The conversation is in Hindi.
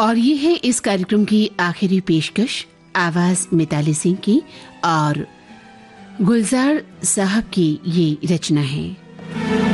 और ये है इस कार्यक्रम की आखिरी पेशकश, आवाज मिताली सिंह की और गुलजार साहब की ये रचना है।